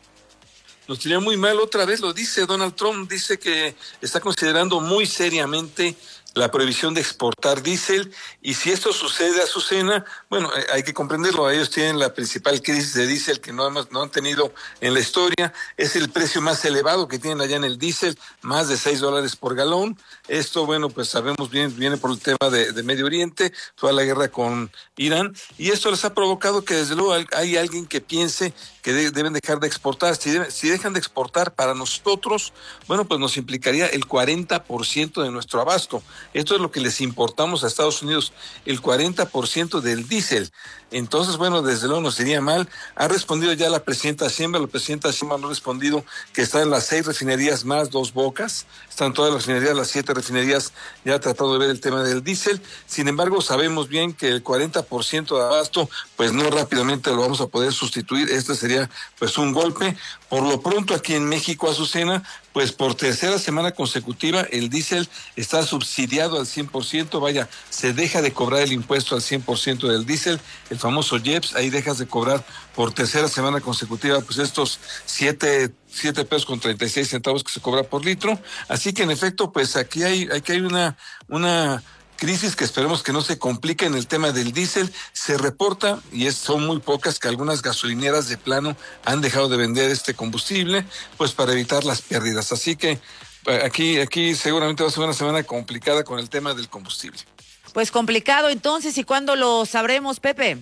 Nos iría muy mal, otra vez lo dice Donald Trump, dice que está considerando muy seriamente la prohibición de exportar diésel, y si esto sucede, Azucena, bueno, eh, hay que comprenderlo, ellos tienen la principal crisis de diésel que no, hemos, no han tenido en la historia, es el precio más elevado que tienen allá en el diésel, más de seis dólares por galón. Esto, bueno, pues sabemos bien, viene por el tema de, de Medio Oriente, toda la guerra con Irán, y esto les ha provocado que desde luego hay alguien que piense que de, deben dejar de exportar. Si, debe, si dejan de exportar para nosotros, bueno, pues nos implicaría el cuarenta por ciento de nuestro abasto. Esto es lo que les importamos a Estados Unidos, el cuarenta por ciento del diésel. Entonces, bueno, desde luego nos iría mal. Ha respondido ya la presidenta Sheinbaum, la presidenta Sheinbaum ha respondido que están en las seis refinerías más Dos Bocas, están todas las refinerías, las siete refinerías ya ha tratado de ver el tema del diésel. Sin embargo, sabemos bien que el cuarenta por ciento de abasto, pues no rápidamente lo vamos a poder sustituir. Este sería pues un golpe. Por lo pronto aquí en México, Azucena, pues por tercera semana consecutiva el diésel está subsidiado al cien por ciento, vaya, se deja de cobrar el impuesto al cien por ciento del diésel, el famoso I E P S, ahí dejas de cobrar por tercera semana consecutiva pues estos siete, siete pesos con treinta y seis centavos que se cobra por litro. Así que en efecto, pues aquí hay, aquí hay una, una crisis que esperemos que no se complique en el tema del diésel. Se reporta, y es, son muy pocas, que algunas gasolineras de plano han dejado de vender este combustible, pues para evitar las pérdidas. Así que aquí, aquí seguramente va a ser una semana complicada con el tema del combustible. Pues complicado entonces, ¿y cuándo lo sabremos, Pepe?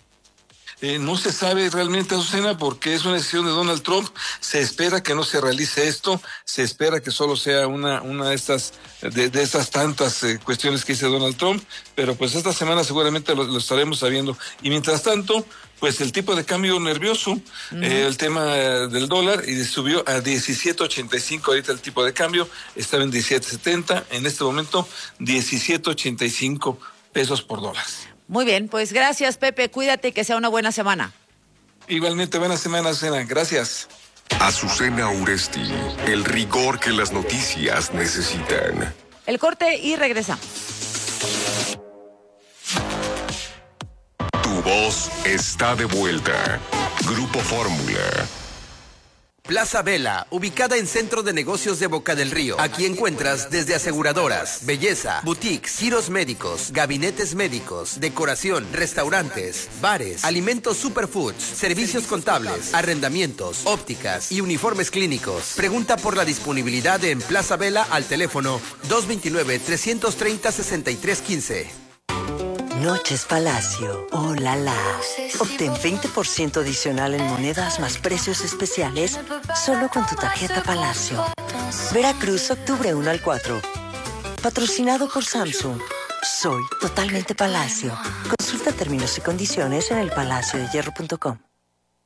Eh, no se sabe realmente, Azucena, porque es una decisión de Donald Trump. Se espera que no se realice esto, se espera que solo sea una una de estas de, de estas tantas eh, cuestiones que dice Donald Trump, pero pues esta semana seguramente lo, lo estaremos sabiendo. Y mientras tanto, pues el tipo de cambio nervioso, uh-huh. eh, el tema eh, del dólar, y subió a diecisiete ochenta y cinco ahorita el tipo de cambio, estaba en diecisiete setenta, en este momento diecisiete ochenta y cinco pesos por dólar. Muy bien, pues gracias, Pepe, cuídate y que sea una buena semana. Igualmente, buena semana, Azucena, gracias. Azucena Uresti, el rigor que las noticias necesitan. El corte y regresamos. Tu voz está de vuelta. Grupo Fórmula. Plaza Vela, ubicada en Centro de Negocios de Boca del Río. Aquí encuentras desde aseguradoras, belleza, boutiques, giros médicos, gabinetes médicos, decoración, restaurantes, bares, alimentos superfoods, servicios contables, arrendamientos, ópticas y uniformes clínicos. Pregunta por la disponibilidad en Plaza Vela al teléfono dos dos nueve, tres tres cero, seis tres uno cinco. Noches Palacio. ¡Oh, la, la! Obtén veinte por ciento adicional en monedas más precios especiales solo con tu tarjeta Palacio. Veracruz, octubre uno al cuatro. Patrocinado por Samsung. Soy totalmente Palacio. Consulta términos y condiciones en el palacio de hierro punto com.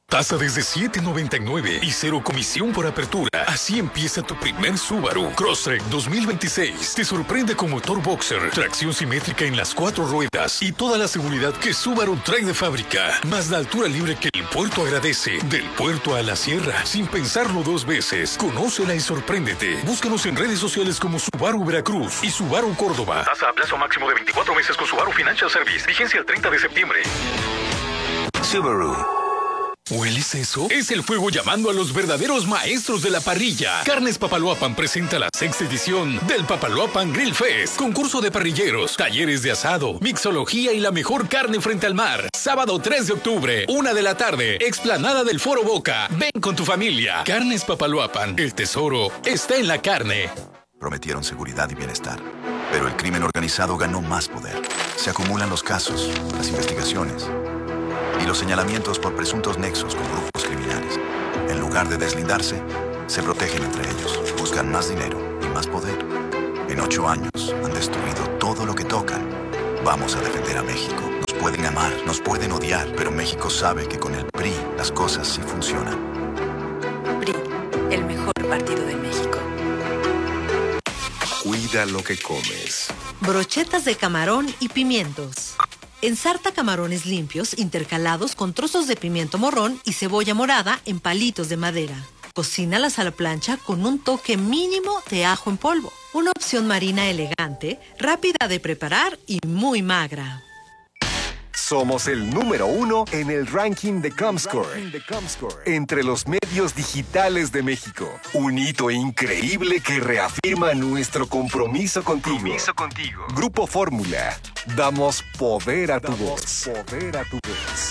Tasa desde siete noventa y nueve y cero comisión por apertura. Así empieza tu primer Subaru. Crosstrek dos mil veintiséis. Te sorprende con motor boxer, tracción simétrica en las cuatro ruedas y toda la seguridad que Subaru trae de fábrica. Más la altura libre que el puerto agradece. Del puerto a la sierra, sin pensarlo dos veces. Conócela y sorpréndete. Búscanos en redes sociales como Subaru Veracruz y Subaru Córdoba. Tasa a plazo máximo de veinticuatro meses con Subaru Financial Service. Vigencia el treinta de septiembre. Subaru. ¿Hueles eso? Es el fuego llamando a los verdaderos maestros de la parrilla. Carnes Papaloapan presenta la sexta edición del Papaloapan Grill Fest. Concurso de parrilleros, talleres de asado, mixología y la mejor carne frente al mar. Sábado tres de octubre, una de la tarde, explanada del Foro Boca. Ven con tu familia. Carnes Papaloapan, el tesoro está en la carne. Prometieron seguridad y bienestar, pero el crimen organizado ganó más poder. Se acumulan los casos, las investigaciones y los señalamientos por presuntos nexos con grupos criminales. En lugar de deslindarse, se protegen entre ellos, buscan más dinero y más poder. En ocho años han destruido todo lo que tocan. Vamos a defender a México. Nos pueden amar, nos pueden odiar, pero México sabe que con el P R I las cosas sí funcionan. P R I, el mejor partido de México. Cuida lo que comes. Brochetas de camarón y pimientos. Ensarta camarones limpios intercalados con trozos de pimiento morrón y cebolla morada en palitos de madera. Cocínalas a la plancha con un toque mínimo de ajo en polvo. Una opción marina elegante, rápida de preparar y muy magra. Somos el número uno en el ranking de Comscore, entre los medios digitales de México. Un hito increíble que reafirma nuestro compromiso contigo. Compromiso contigo. Grupo Fórmula. Damos poder a tu voz. Poder a tu voz.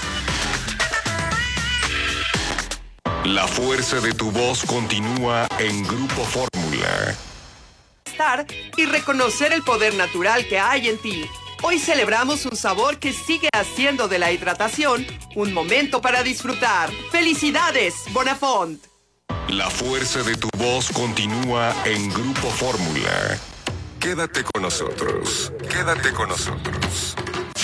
La fuerza de tu voz continúa en Grupo Fórmula. Estar y reconocer el poder natural que hay en ti. Hoy celebramos un sabor que sigue haciendo de la hidratación un momento para disfrutar. ¡Felicidades, Bonafont! La fuerza de tu voz continúa en Grupo Fórmula. Quédate con nosotros. Quédate con nosotros.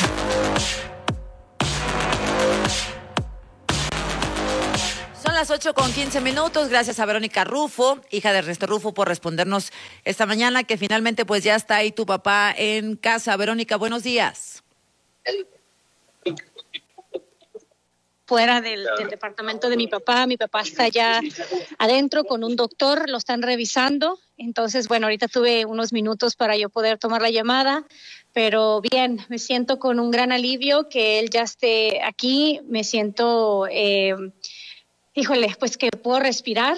Son las ocho con quince minutos. Gracias a Verónica Rufo, hija de Ernesto Rufo, por respondernos esta mañana, que finalmente pues ya está ahí tu papá en casa. Verónica, buenos días. Fuera del, del departamento de mi papá, mi papá está ya adentro con un doctor, lo están revisando. Entonces, bueno, ahorita tuve unos minutos para yo poder tomar la llamada, pero bien, me siento con un gran alivio que él ya esté aquí. Me siento... Eh, Híjole, pues que puedo respirar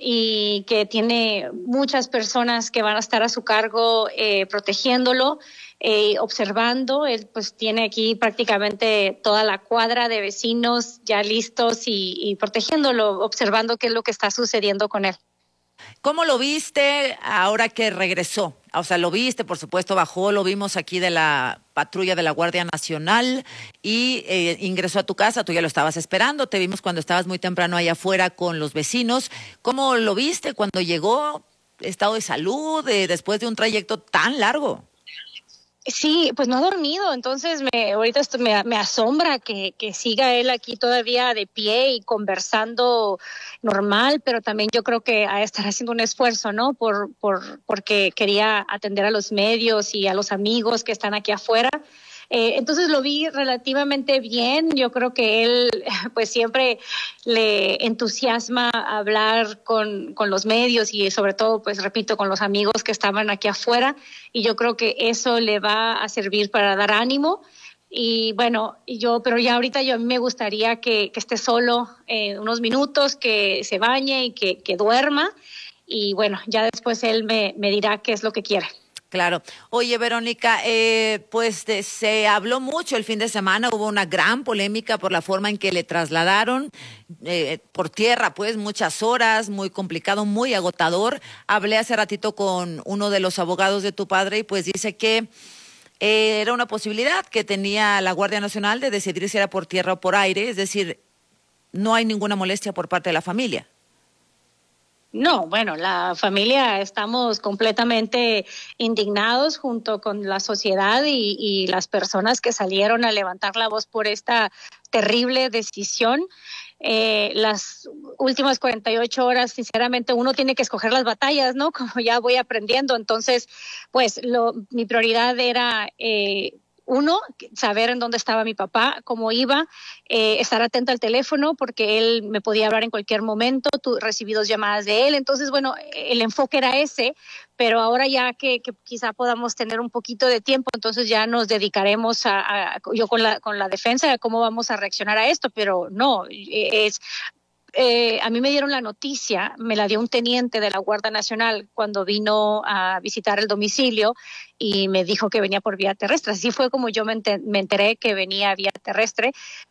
y que tiene muchas personas que van a estar a su cargo eh, protegiéndolo, eh, observando. Él pues tiene aquí prácticamente toda la cuadra de vecinos ya listos y, y protegiéndolo, observando qué es lo que está sucediendo con él. ¿Cómo lo viste ahora que regresó? O sea, lo viste, por supuesto, bajó, lo vimos aquí de la patrulla de la Guardia Nacional y eh, ingresó a tu casa, tú ya lo estabas esperando, te vimos cuando estabas muy temprano allá afuera con los vecinos. ¿Cómo lo viste cuando llegó? ¿Estado de salud eh, después de un trayecto tan largo? Sí, pues no ha dormido, entonces me, ahorita esto me, me asombra que, que siga él aquí todavía de pie y conversando normal, pero también yo creo que ha de estar haciendo un esfuerzo, ¿no? Por, por, porque quería atender a los medios y a los amigos que están aquí afuera. Eh, entonces lo vi relativamente bien. Yo creo que él pues siempre le entusiasma hablar con, con los medios y sobre todo, pues repito, con los amigos que estaban aquí afuera, y yo creo que eso le va a servir para dar ánimo. Y bueno, yo, pero ya ahorita yo a mí me gustaría que, que esté solo eh, unos minutos, que se bañe y que, que duerma, y bueno, ya después él me, me dirá qué es lo que quiere. Claro. Oye, Verónica, eh, pues de, se habló mucho el fin de semana, hubo una gran polémica por la forma en que le trasladaron eh, por tierra, pues muchas horas, muy complicado, muy agotador. Hablé hace ratito con uno de los abogados de tu padre y pues dice que eh, era una posibilidad que tenía la Guardia Nacional de decidir si era por tierra o por aire, es decir, no hay ninguna molestia por parte de la familia. No, bueno, la familia estamos completamente indignados junto con la sociedad y, y las personas que salieron a levantar la voz por esta terrible decisión. Eh, las últimas cuarenta y ocho horas, sinceramente, uno tiene que escoger las batallas, ¿no? Como ya voy aprendiendo. Entonces, pues lo, mi prioridad era... Eh, Uno, saber en dónde estaba mi papá, cómo iba, eh, estar atenta al teléfono porque él me podía hablar en cualquier momento, tu, recibí dos llamadas de él, entonces bueno, el enfoque era ese, pero ahora ya que, que quizá podamos tener un poquito de tiempo, entonces ya nos dedicaremos a, a yo con la, con la defensa, a cómo vamos a reaccionar a esto, pero no, es... Eh, a mí me dieron la noticia, me la dio un teniente de la Guardia Nacional cuando vino a visitar el domicilio y me dijo que venía por vía terrestre. Así fue como yo me, enter- me enteré que venía vía terrestre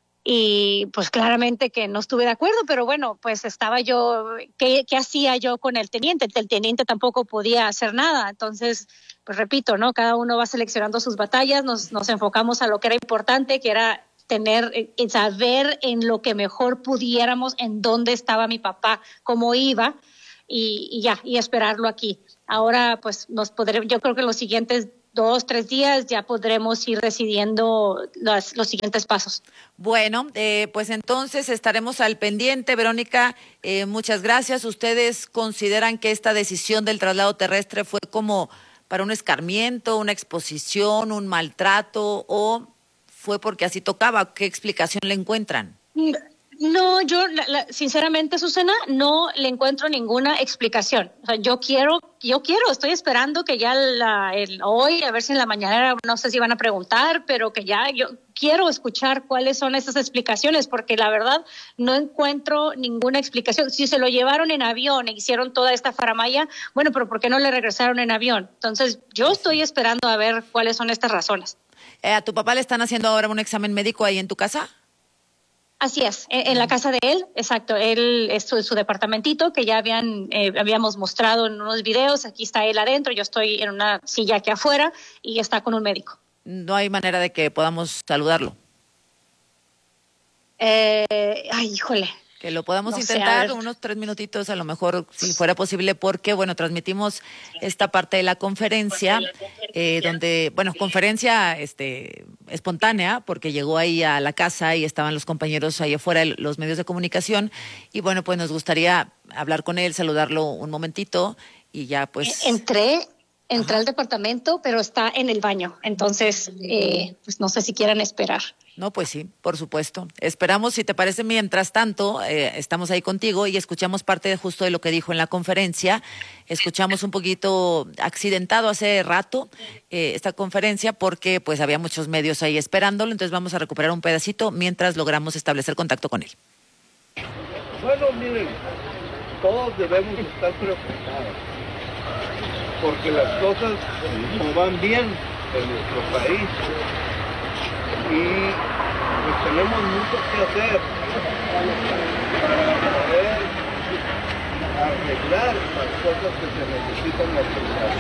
y pues claramente que no estuve de acuerdo, pero bueno, pues estaba yo, ¿qué, qué hacía yo con el teniente? El teniente tampoco podía hacer nada, entonces, pues repito, ¿no? Cada uno va seleccionando sus batallas, nos, nos enfocamos a lo que era importante, que era tener, en saber en lo que mejor pudiéramos, en dónde estaba mi papá, cómo iba, y, y ya, y esperarlo aquí. Ahora, pues, nos podremos, yo creo que los siguientes dos, tres días ya podremos ir decidiendo las, los siguientes pasos. Bueno, eh, pues entonces estaremos al pendiente. Verónica, eh, muchas gracias. ¿Ustedes consideran que esta decisión del traslado terrestre fue como para un escarmiento, una exposición, un maltrato o fue porque así tocaba? ¿Qué explicación le encuentran? No, yo la, la, sinceramente, Susana, no le encuentro ninguna explicación. O sea, yo quiero, yo quiero, estoy esperando que ya la, el, hoy, a ver si en la mañana, no sé si van a preguntar, pero que ya yo quiero escuchar cuáles son esas explicaciones, porque la verdad no encuentro ninguna explicación. Si se lo llevaron en avión e hicieron toda esta faramaya, bueno, pero ¿por qué no le regresaron en avión? Entonces, yo estoy esperando a ver cuáles son estas razones. Eh, ¿A tu papá le están haciendo ahora un examen médico ahí en tu casa? Así es, en, en la casa de él, exacto, él es su, su departamentito que ya habían eh, habíamos mostrado en unos videos, aquí está él adentro, yo estoy en una silla aquí afuera y está con un médico. No hay manera de que podamos saludarlo. Eh, ay, híjole. Que lo podamos no intentar sé, unos tres minutitos, a lo mejor, si fuera posible, porque, bueno, transmitimos esta parte de la conferencia, eh, donde, bueno, conferencia este, espontánea, porque llegó ahí a la casa y estaban los compañeros ahí afuera, los medios de comunicación, y bueno, pues nos gustaría hablar con él, saludarlo un momentito, y ya pues... Entré, entré al departamento, pero está en el baño, entonces, eh, pues no sé si quieran esperar. No, pues sí, por supuesto. Esperamos, si te parece, mientras tanto, eh, estamos ahí contigo y escuchamos parte de justo de lo que dijo en la conferencia. Escuchamos un poquito accidentado hace rato eh, esta conferencia porque pues había muchos medios ahí esperándolo, entonces vamos a recuperar un pedacito mientras logramos establecer contacto con él. Bueno, miren, todos debemos estar preocupados porque las cosas no van bien en nuestro país. Y pues tenemos mucho que hacer para poder arreglar las cosas que se necesitan arreglar.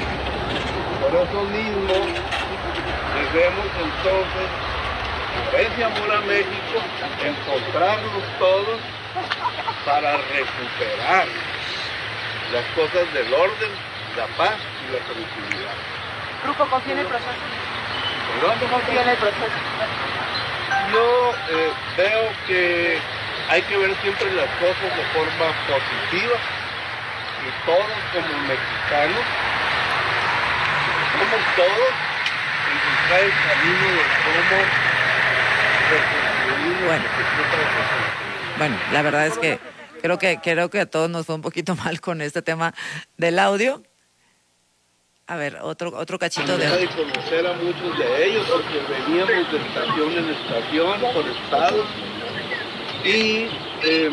Por eso mismo debemos entonces, por ese amor a México, encontrarnos todos para recuperar las cosas del orden, la paz y la tranquilidad. Grupo, confía en el proceso. ¿Dónde confía en el proceso? Yo eh, veo que hay que ver siempre las cosas de forma positiva y todos como mexicanos, somos todos, encontrar el camino de cómo reconstruir bueno. nuestra bueno, la verdad es que creo que creo que a todos nos fue un poquito mal con este tema del audio. A ver, otro otro cachito de... de conocer a muchos de ellos porque veníamos de estación en estación por estados y eh,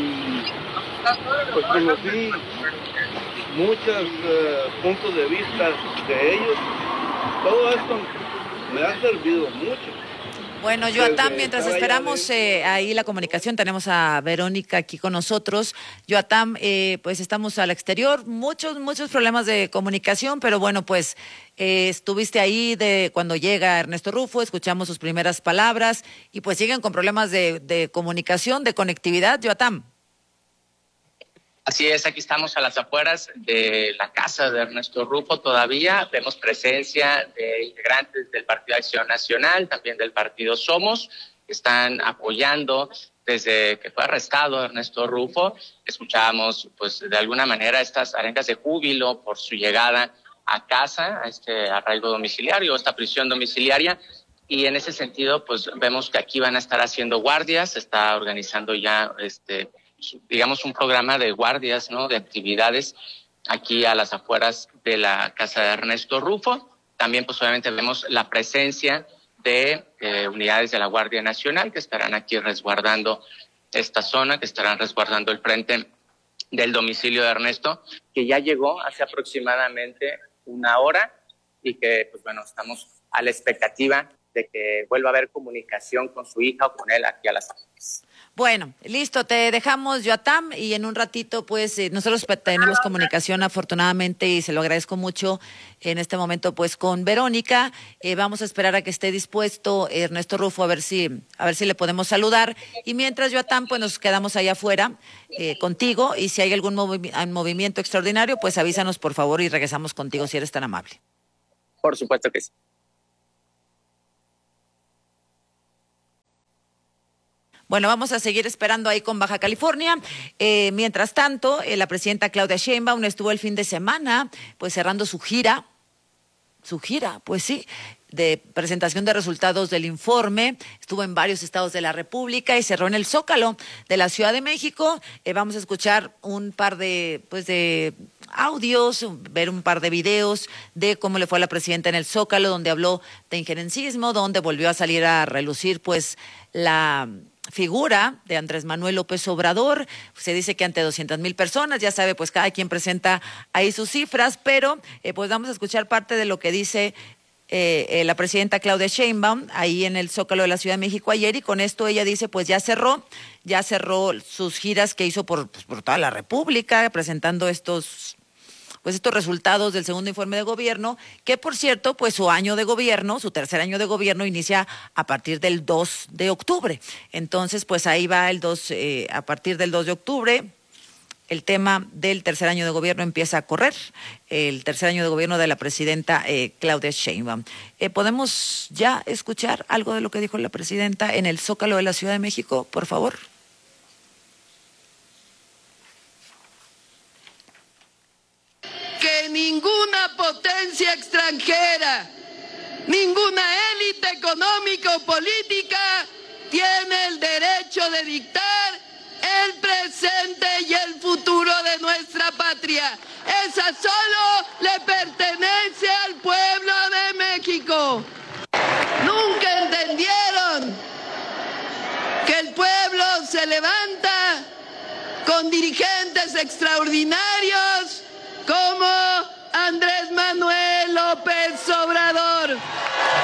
pues conocí muchos uh, puntos de vista de ellos. Todo esto me ha servido mucho. Bueno, Yoatam, mientras esperamos eh, ahí la comunicación, tenemos a Verónica aquí con nosotros. Yoatam, eh, pues estamos al exterior, muchos, muchos problemas de comunicación, pero bueno, pues eh, estuviste ahí de cuando llega Ernesto Rufo, escuchamos sus primeras palabras y pues siguen con problemas de, de comunicación, de conectividad, Yoatam. Así es, aquí estamos a las afueras de la casa de Ernesto Rufo todavía. Vemos presencia de integrantes del Partido Acción Nacional, también del Partido Somos, que están apoyando desde que fue arrestado Ernesto Rufo, escuchábamos pues de alguna manera estas arengas de júbilo por su llegada a casa, a este arraigo domiciliario, esta prisión domiciliaria, y en ese sentido pues vemos que aquí van a estar haciendo guardias, se está organizando ya este digamos un programa de guardias, ¿no?, de actividades aquí a las afueras de la casa de Ernesto Rufo. También pues obviamente vemos la presencia de eh, unidades de la Guardia Nacional que estarán aquí resguardando esta zona, que estarán resguardando el frente del domicilio de Ernesto, que ya llegó hace aproximadamente una hora y que, pues bueno, estamos a la expectativa de que vuelva a haber comunicación con su hija o con él aquí a las afueras. Bueno, listo, te dejamos, Yoatam, y en un ratito, pues, eh, nosotros tenemos comunicación afortunadamente y se lo agradezco mucho en este momento, pues, con Verónica. Eh, vamos a esperar a que esté dispuesto Ernesto Rufo a ver si, a ver si le podemos saludar. Y mientras, Yoatam, pues, nos quedamos allá afuera eh, contigo, y si hay algún movi- movimiento extraordinario, pues, avísanos, por favor, y regresamos contigo si eres tan amable. Por supuesto que sí. Bueno, vamos a seguir esperando ahí con Baja California. Eh, mientras tanto, eh, la presidenta Claudia Sheinbaum estuvo el fin de semana, pues cerrando su gira, su gira, pues sí, de presentación de resultados del informe. Estuvo en varios estados de la República y cerró en el Zócalo de la Ciudad de México. Eh, vamos a escuchar un par de, pues de audios, ver un par de videos de cómo le fue a la presidenta en el Zócalo, donde habló de injerencismo, donde volvió a salir a relucir, pues, la figura de Andrés Manuel López Obrador. Se dice que ante doscientas mil personas, ya sabe, pues cada quien presenta ahí sus cifras, pero eh, pues vamos a escuchar parte de lo que dice eh, eh, la presidenta Claudia Sheinbaum ahí en el Zócalo de la Ciudad de México ayer, y con esto ella dice, pues ya cerró, ya cerró sus giras que hizo por, pues, por toda la República, presentando estos pues estos resultados del segundo informe de gobierno, que por cierto, pues su año de gobierno, su tercer año de gobierno inicia a partir del dos de octubre. Entonces, pues ahí va el dos, eh, a partir del dos de octubre, el tema del tercer año de gobierno empieza a correr, el tercer año de gobierno de la presidenta eh, Claudia Sheinbaum. Eh, ¿Podemos ya escuchar algo de lo que dijo la presidenta en el Zócalo de la Ciudad de México, por favor? Que ninguna potencia extranjera, ninguna élite económica o política tiene el derecho de dictar el presente y el futuro de nuestra patria. Esa solo le pertenece al pueblo de México. Nunca entendieron que el pueblo se levanta con dirigentes extraordinarios como Andrés Manuel López Obrador.